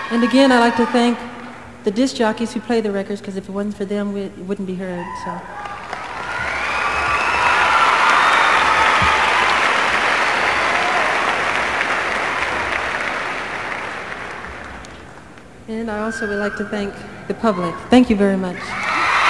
And again, I'd like to thank the disc jockeys who play the records, because if it wasn't for them, it wouldn't be heard. So. And I also would like to thank the public. Thank you very much.